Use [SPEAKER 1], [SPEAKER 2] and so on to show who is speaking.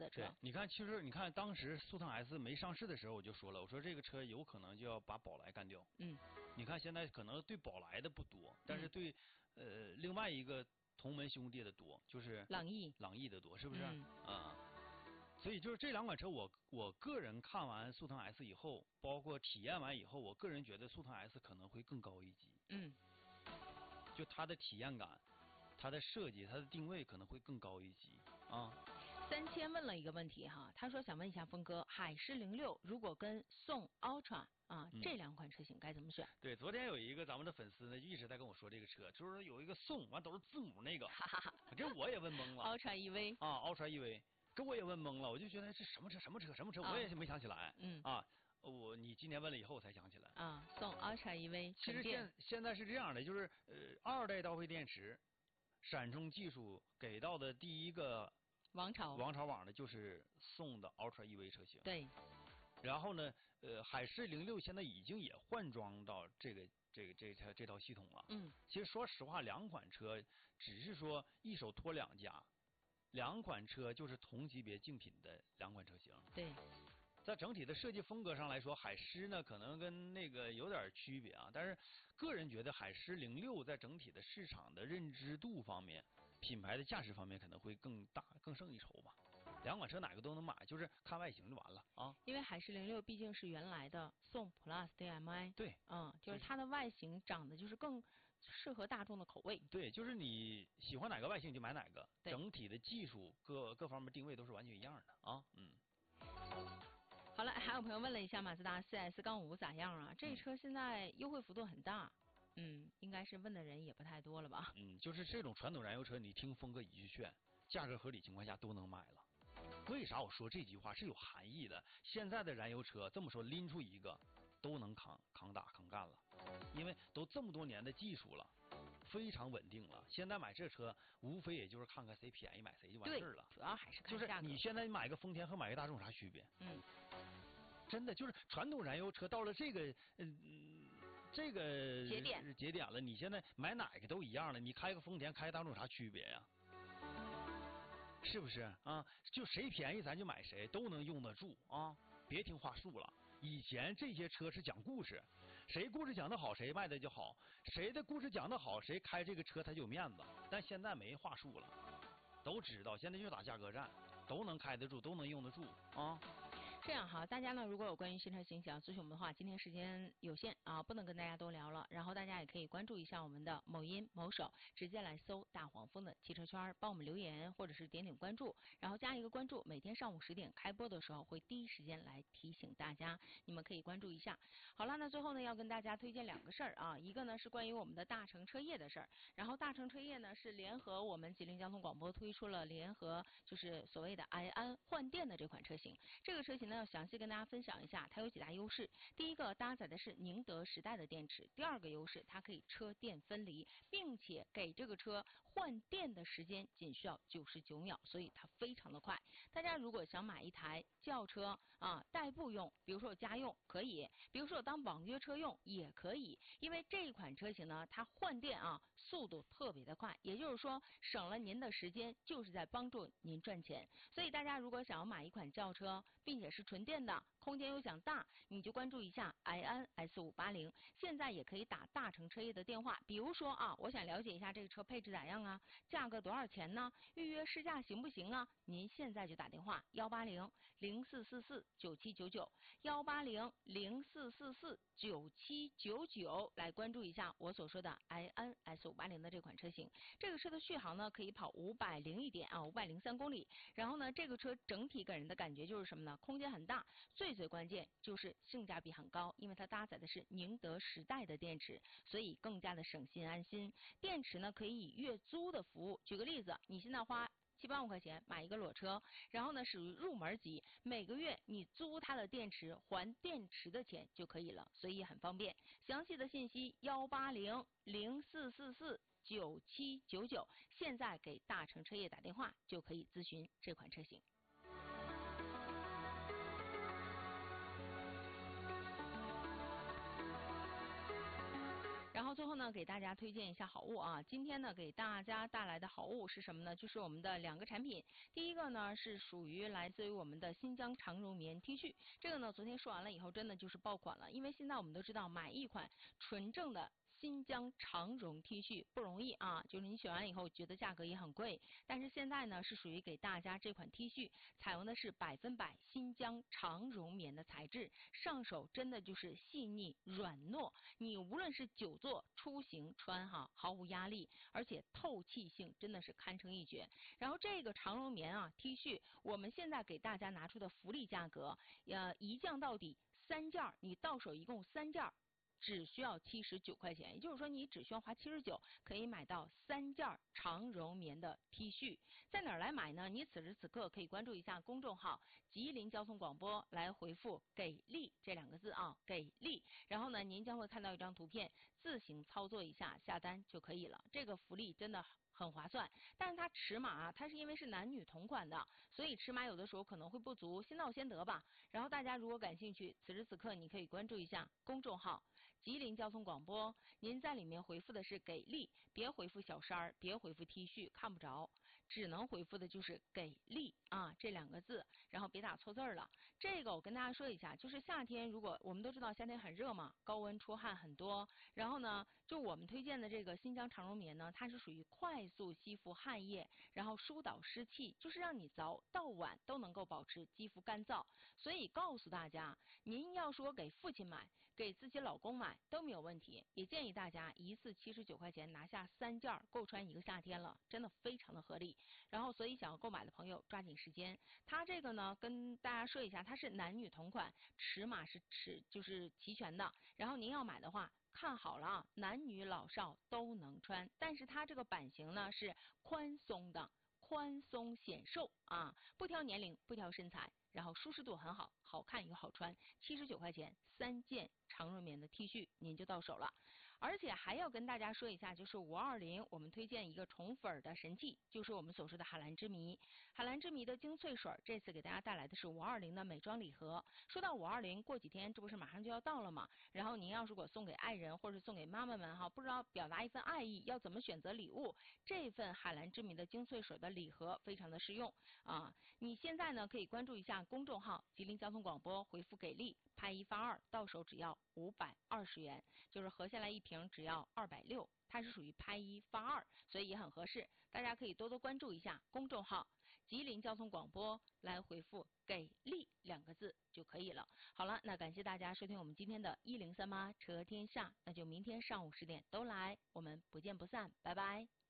[SPEAKER 1] 车。
[SPEAKER 2] 对，你看，其实你看当时速腾 S 没上市的时候，我就说了，我说这个车有可能就要把宝来干掉。你看现在可能对宝来的不多，但是对另外一个同门兄弟的多，就是朗逸的多，是不是？所以就是这两款车我个人看完速腾 S 以后，包括体验完以后，我个人觉得速腾 S 可能会更高一级。就它的体验感、它的设计、它的定位可能会更高一级啊。
[SPEAKER 1] 3000问了一个问题哈，他说想问一下峰哥，海狮06如果跟宋 Ultra 这两款车型该怎么选？
[SPEAKER 2] 对，昨天有一个咱们的粉丝呢，一直在跟我说这个车，就是有一个宋，完都是字母那个，这我也问懵了。
[SPEAKER 1] Ultra EV
[SPEAKER 2] 啊 ，Ultra EV， 这我也问懵了，我就觉得是什么车，我也是没想起来。你今年问了以后我才想起来。
[SPEAKER 1] 宋 Ultra EV。
[SPEAKER 2] 其实现在是这样的，就是2代刀会电池，闪充技术给到的第一个王朝网的就是宋的 Ultra EV 车型。
[SPEAKER 1] 对。
[SPEAKER 2] 然后呢，海狮06现在已经也换装到这套系统了。其实说实话，两款车只是说一手托两家，两款车就是同级别竞品的两款车型。
[SPEAKER 1] 对。
[SPEAKER 2] 在整体的设计风格上来说，海狮呢可能跟那个有点区别啊，但是个人觉得海狮06在整体的市场的认知度方面、品牌的价值方面可能会更胜一筹吧。两款车哪个都能买，就是看外形就完了啊。
[SPEAKER 1] 因为海狮06毕竟是原来的宋 Plus DMI。
[SPEAKER 2] 对。
[SPEAKER 1] 就是它的外形长得就是更适合大众的口味。
[SPEAKER 2] 对，就是你喜欢哪个外形你就买哪个，整体的技术各方面定位都是完全一样的啊。
[SPEAKER 1] 好了，还有朋友问了一下马自达 4S-5咋样啊？这车现在优惠幅度很大，应该是问的人也不太多了吧？
[SPEAKER 2] 就是这种传统燃油车，你听峰哥一句劝，价格合理情况下都能买了。为啥我说这句话是有含义的？现在的燃油车这么说拎出一个都能扛打扛干了，因为都这么多年的技术了，非常稳定了。现在买这车无非也就是看看谁便宜买谁就完事儿了。
[SPEAKER 1] 主要还是看价格。
[SPEAKER 2] 就是你现在买个丰田和买个大众有啥区别？真的就是传统燃油车到了这个节点了，你现在买哪个都一样了，你开个丰田开个大众有啥区别呀？是不是啊？就谁便宜咱就买谁，都能用得住啊！别听话术了。以前这些车是讲故事，谁故事讲得好，谁卖的就好；谁的故事讲得好，谁开这个车他就有面子。但现在没话术了，都知道现在就打价格战，都能开得住，都能用得住啊。
[SPEAKER 1] 这样哈，大家呢如果有关于新车型想要咨询我们的话，今天时间有限啊，不能跟大家多聊了。然后大家也可以关注一下我们的某音某手，直接来搜大黄蜂的汽车圈，帮我们留言或者是点关注，然后加一个关注，每天上午10点开播的时候会第一时间来提醒大家，你们可以关注一下。好了，那最后呢要跟大家推荐2个事儿啊，一个呢是关于我们的大成车业的事儿，然后大成车业呢是联合我们吉林交通广播推出了联合就是所谓的埃安换电的这款车型，这个车型呢要详细跟大家分享一下，它有几大优势。第一个，搭载的是宁德时代的电池；第二个优势，它可以车电分离，并且给这个车换电的时间仅需要99秒，所以它非常的快。大家如果想买一台轿车代步用，比如说家用可以，比如说当网约车用也可以，因为这一款车型呢，它换电速度特别的快，也就是说省了您的时间，就是在帮助您赚钱。所以大家如果想要买一款轿车，并且是纯电的，空间又想大，你就关注一下埃安 S580。现在也可以打大成车业的电话，比如说我想了解一下这个车配置咋样啊，价格多少钱呢？预约试驾行不行啊？您现在就打电话180-0444-9799，180-0444-9799来关注一下我所说的埃安 S580的这款车型。这个车的续航呢可以跑501点503公里。然后呢，这个车整体给人的感觉就是什么呢？空间很大，最关键就是性价比很高，因为它搭载的是宁德时代的电池，所以更加的省心安心。电池呢可以以月租的服务，举个例子，你现在花7-8万块钱买一个裸车，然后呢属于入门级，每个月你租它的电池还电池的钱就可以了，所以很方便。详细的信息180-0444-9799，现在给大成车业打电话就可以咨询这款车型。然后后最后呢，给大家推荐一下好物啊。今天呢，给大家带来的好物是什么呢？就是我们的2个产品。第一个呢是属于来自于我们的新疆长绒棉 T 恤，这个呢昨天说完了以后，真的就是爆款了。因为现在我们都知道，买一款纯正的新疆长绒 T 恤不容易啊，就是你选完以后觉得价格也很贵，但是现在呢是属于给大家这款 T 恤采用的是100%新疆长绒棉的材质，上手真的就是细腻软糯，你无论是久坐、出行穿哈毫无压力，而且透气性真的是堪称一绝。然后这个长绒棉啊 T 恤，我们现在给大家拿出的福利价格，一降到底3件，你到手一共3件。只需要79块钱，也就是说你只需要花79，可以买到3件长绒棉的 T 恤。在哪儿来买呢？你此时此刻可以关注一下公众号吉林交通广播，来回复“给力”这2个字啊，给力。然后呢，您将会看到一张图片，自行操作一下下单就可以了。这个福利真的很划算，但是它尺码啊，它是因为是男女同款的，所以尺码有的时候可能会不足，先到先得吧。然后大家如果感兴趣，此时此刻你可以关注一下公众号吉林交通广播，您在里面回复的是给力，别回复小衫儿，别回复 T 恤，看不着，只能回复的就是给力啊这2个字，然后别打错字了。这个我跟大家说一下，就是夏天，如果我们都知道夏天很热嘛，高温出汗很多，然后呢，就我们推荐的这个新疆长绒棉呢，它是属于快速吸附汗液，然后疏导湿气，就是让你早到晚都能够保持肌肤干燥。所以告诉大家，您要说给父亲买，给自己老公买都没有问题，也建议大家一次79块钱拿下3件，够穿1个夏天了，真的非常的合理。然后，所以想要购买的朋友抓紧时间。它这个呢，跟大家说一下，它是男女同款，尺码是就是齐全的。然后您要买的话，看好了啊，男女老少都能穿，但是它这个版型呢是宽松的，宽松显瘦啊，不挑年龄，不挑身材。然后舒适度很好，好看又好穿，79块钱3件长绒棉的 T 恤您就到手了。而且还要跟大家说一下，就是520我们推荐一个宠粉的神器，就是我们所说的海蓝之谜。海蓝之谜的精粹水，这次给大家带来的是520的美妆礼盒。说到520，过几天这不是马上就要到了吗？然后您要如果送给爱人或者送给妈妈们哈，不知道表达一份爱意要怎么选择礼物，这份海蓝之谜的精粹水的礼盒非常的实用啊。你现在呢可以关注一下公众号吉林交通广播，回复给力拍1发2，到手只要520元，就是合下来一瓶只要260，它是属于拍1发2，所以也很合适。大家可以多多关注一下公众号吉林交通广播，来回复给力2个字就可以了。好了，那感谢大家收听我们今天的1038车天下，那就明天上午10点都来，我们不见不散，拜拜。